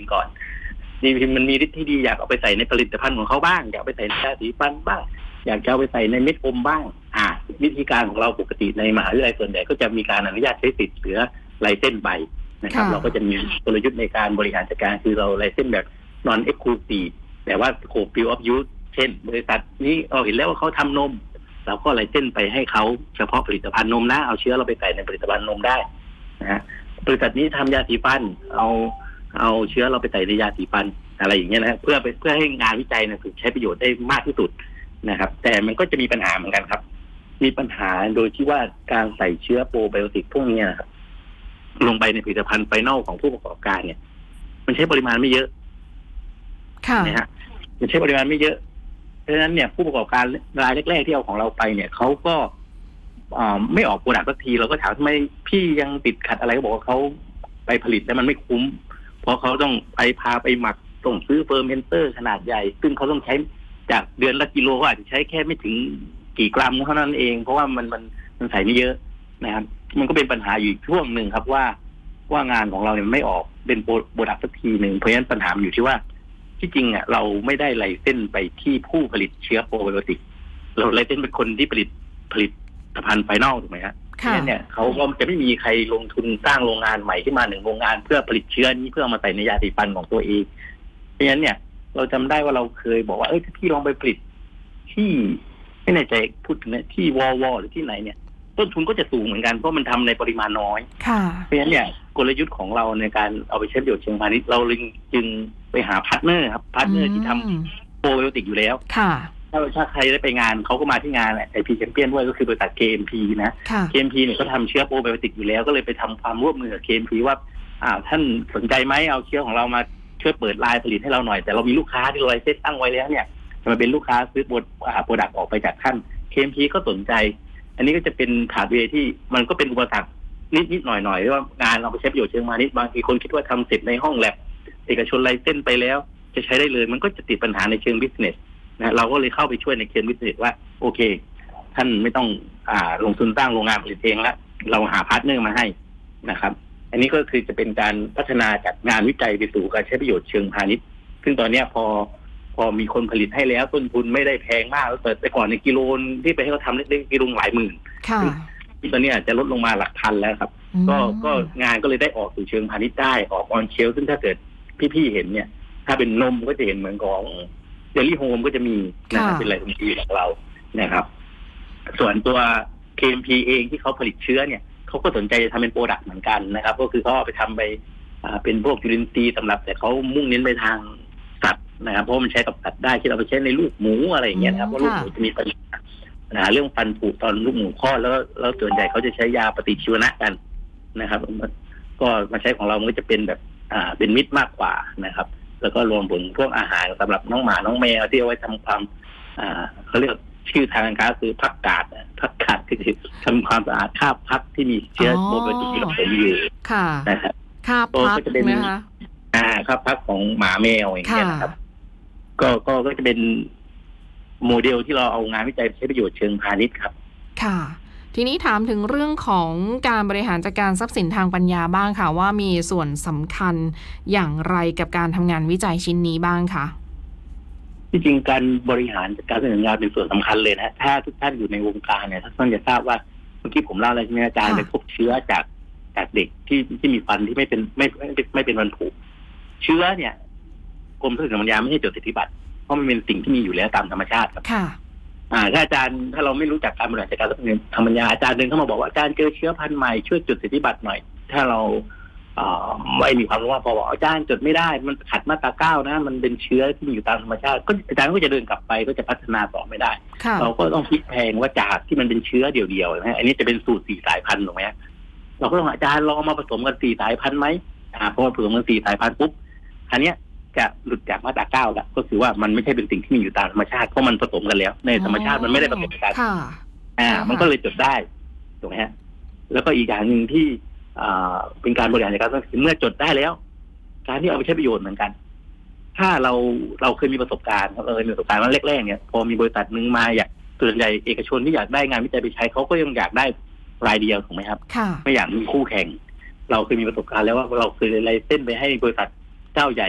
ก่อนนี่มันมีฤทธิ์ที่ดีอยากเอาไปใส่ในผลิตภัณฑ์ของเขาบ้างอยากไปใส่ในยาสีฟันบ้างอยากจะเอาไปใส่ในเม็ดอมบ้างวิธีการของเราปกติในมหาวิทยาลัยส่วนใหญ่ก็จะมีการอนุญาตใช้สิทธิ์หรือไลเซนส์ใบนะครับเราก็จะมีกลยุทธ์ในการบริหารจัดการคือเราไลเซนส์แบบ non exclusive แต่ว่า scope field of use เช่นบริษัทนี้เราเห็นแล้วว่าเขาทำนมเราก็ไลเซนส์ไปให้เขาเฉพาะผลิตภัณฑ์นมนะเอาเชื้อเราไปใส่ในผลิตภัณฑ์นมได้นะฮะบริษัทนี้ทำยาสีฟันเอาเชื้อเราไปใส่ในยาสีฟันอะไรอย่างเงี้ยนะเพื่อให้งานวิจัยถูกใช้ประโยชน์ได้มากที่สุดนะครับแต่มันก็จะมีปัญหาเหมือนกันครับมีปัญหาโดยที่ว่าการใส่เชื้อโปรไบโอติกพวกนี้ครับลงไปในผลิตภัณฑ์ไฟนอลของผู้ประกอบการเนี่ยมันใช้ปริมาณไม่เยอะนะฮะมันใช้ปริมาณไม่เยอะเพราะฉะนั้นเนี่ยผู้ประกอบการรายแรกๆที่เอาของเราไปเนี่ยเขาก็ไม่ออกโปรดักต์สักทีเราก็ถามทำไมพี่ยังติดขัดอะไรก็บอกว่าเขาไปผลิตแล้วมันไม่คุ้มเพราะเขาต้องพาไปหมักต้องซื้อเฟอร์เมนเตอร์ขนาดใหญ่ซึ่งเขาต้องใช้จากเดือนละกิโลก็อาจจะใช้แค่ไม่ถึงกี่กรัมเท่านั้นเองเพราะว่ามันใส่ไม่เยอะนะครับมันก็เป็นปัญหาอยู่ช่วงหนึ่งครับว่างานของเราเนี่ยไม่ออกเป็นโปรดักต์สักทีหนึ่งเพราะฉะนั้นปัญหาอยู่ที่ว่าที่จริงอ่ะเราไม่ได้ไลเซนส์ไปที่ผู้ผลิตเชื้อโปรไบโอติกเราไลเซนส์เป็นคนที่ผลิตภัณฑ์ไฟนอลถูกไหมครับเนี่ยเขาก็จะไม่มีใครลงทุนสร้างโรงงานใหม่ขึ้นมา1โรงงานเพื่อผลิตเชื้อนี้เพื่อมาใส่ในยาสีฟันของตัวเองเพราะฉะนั้นเนี่ยเราจำได้ว่าเราเคยบอกว่าถ้าพี่ลองไปผลิตที่ไม่แน่ใจพูดถึงที่วอหรือที่ไหนเนี่ยต้นทุนก็จะสูงเหมือนกันเพราะมันทำในปริมาณน้อยเพราะฉะนั้นเนี่ยกลยุทธ์ของเราในการเอาไปใช้ประโยชน์เชิงพาณิชย์เราจึงไปหาพาร์ทเนอร์ครับพาร์ทเนอร์ที่ทำโปรไบโอติกอยู่แล้วถ้าใครได้ไปงานเขาก็มาที่งานไอพีแชมเปี้ยนด้วยก็คือบริษัท KMP นะ KMP เนี่ยก็ทำเชื้อโปรไบโอติกอยู่แล้วก็เลยไปทำความร่วมมือกับ KMP ว่าท่านสนใจไหมเอาเชื้อของเรามาช่วยเปิดไลน์ผลิตให้เราหน่อยแต่เรามีลูกค้าที่เราไลเซนส์ตั้งไว้แล้วเนี่ยจะมาเป็นลูกค้าซื้อโปรดักต์ออกไปจากท่าน KMP ก็สนใจอันนี้ก็จะเป็นขาดเวที่มันก็เป็นอุปสรรคนิดหน่อยว่างานเราไปใช้ประโยชน์เชิงพาณิชย์บางทีคนคิดว่าทำเสร็จในห้องแลบเอกชนไลเซนส์ไปแล้วจะใช้ได้เลยมันก็จะติดปัญหาในเชิงบิสเนสนะเราก็เลยเข้าไปช่วยในเชิงบิสเนสว่าโอเคท่านไม่ต้องลงทุนสร้างโรงงานผลิตเองแล้วเราหาพาร์ทเนอร์มาให้นะครับอันนี้ก็คือจะเป็นการพัฒนาจากงานวิจัยไปสู่การใช้ประโยชน์เชิงพาณิชย์ซึ่งตอนนี้พอมีคนผลิตให้แล้วต้นทุนไม่ได้แพงมากแล้วแต่ก่อนในกิโลที่ไปให้เขาทำเล็กๆกิโลหลายหมื่นที่ตอนนี้อาจจะลดลงมาหลักพันแล้วครับก็งานก็เลยได้ออกสู่เชิงพาณิชย์ได้ออกออนเชลซึ่งถ้าเกิดพี่ๆเห็นเนี่ยถ้าเป็นนมก็จะเห็นเหมือนของเจลลี่โฮมก็จะมีนะครับเป็นอะไรของที่ของเรานะครับส่วนตัว KMP เองที่เขาผลิตเชื้อเนี่ยเขาก็สนใจจะทำเป็นโปรดักต์เหมือนกันนะครับก็คือเขาเอาไปทำไปเป็นพวกจุลินทรีย์สำหรับแต่เขามุ่งเน้นไปทางสัตว์นะครับเพราะมันใช้กับสัตว์ได้ที่เราไปใช้ในลูกหมูอะไรอย่างเงี้ยนะครับเพราะลูกหมูจะมีปัญหาเรื่องฟันผุตอนลูกหมูคลอดแล้วส่วนใหญ่เขาจะใช้ยาปฏิชีวนะกันนะครับก็มาใช้ของเรามันก็จะเป็นแบบเป็นมิตรมากกว่านะครับแล้วก็รวมถึงพวกอาหารสำหรับน้องหมาน้องแมวที่เอาไว้ทำความเขาเรียกชื่อทางการค้าคือพักกาดคือทำความสะอาดคราบพักที่มีเชื้อโปรไบโอติกหลบอยู่นะครับคราบพักนะคะคราบพักของหมาแมวอย่างเงี้ยนะครับก็จะเป็นโมเดลที่เราเอางานวิจัยใช้ประโยชน์เชิงพาณิชย์ครับค่ะทีนี้ถามถึงเรื่องของการบริหารจัดการทรัพย์สินทางปัญญาบ้างค่ะว่ามีส่วนสำคัญอย่างไรกับการทำงานวิจัยชิ้นนี้บ้างคะที่จริงการบริหารจัดการทรัพย์สินทางปัญญาเป็นส่วนสำคัญเลยนะถ้าทุกท่านอยู่ในวงการเนี่ยท่านจะทราบว่าเมื่อกี้ผมเล่าอะไรใช่ไหมอาจารย์ไปพบเชื้อจากเด็กที่มีฟันที่ไม่เป็นฟันผุเชื้อเนี่ยกรมทรัพย์สินทางปัญญาไม่ให้จดสิทธิบัตรเพราะมันเป็นสิ่งที่มีอยู่แล้วตามธรรมชาติครับถ้าอาจารย์ถ้าเราไม่รู้จักการบริหารจัดการทรัพย์สินทางปัญญาอาจารย์เดินเข้ามาบอกว่าอาจารย์เจอเชื้อพันธุ์ใหม่ช่วยจดสิทธิบัตรหน่อยถ้าเราไม่มีความรู้ว่าพอบอกอาจารย์จดไม่ได้มันขัดมาตรา9นะมันเป็นเชื้อที่มีอยู่ตามธรรมชาติก็อาจารย์ก็จะเดินกลับไปก็จะพัฒนาต่อไม่ได้เราก็ต้องพลิกแพลงว่าจากที่มันเป็นเชื้อเดี่ยวๆนะอันนี้จะเป็นสูตร4สายพันธุ์ถูกไหมเราก็ต้องอาจารย์ลองมาผสมกัน4สายพันธุ์ไหมพอผสมกัน4สายพันธุ์ปุ๊บอันนี้จะหลุดจากมาตรา9แล้วก็คือว่ามันไม่ใช่เป็นสิ่งที่มีอยู่ตามธรรมชาติเพราะมันผสมกันแล้วในธรรมชาติมันไม่ได้ผสมกันมันก็เลยจดได้ถูกไหมฮะแล้วก็อีกอย่างหนึ่งที่เป็นการบริหารจัดการทรัพย์สินเมื่อจดได้แล้วการที่เอาไปใช้ประโยชน์เหมือนกันถ้าเราเคยมีประสบการณ์ว่าแรกๆเนี่ยพอมีบริษัทนึงมาอยากส่วนใหญ่เอกชนที่อยากได้งานวิจัยไปใช้เขาก็ยังอยากได้รายเดียวถูกไหมครับไม่อยากมีคู่แข่งเราเคยมีประสบการณ์แล้วว่าเราเคยไลเซนส์ไปให้บริษัทเจ้าใหญ่